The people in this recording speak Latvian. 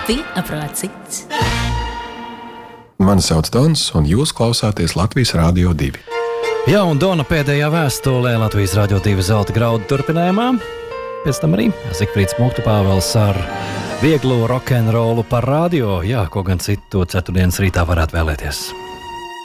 Viena prāts. Mani sauc Dons, un jūs klausāties Latvijas Rādio 2. Jā, un Dona pēdējā vēstulē Latvijas Rādio 2 zelta graudu turpinājumā. Pēc tam arī Zigfrīds Muktupāvels ar vieglu rokenrolu par radio. Jā, ko gan citu ceturtdienas rītā varētu vēlēties.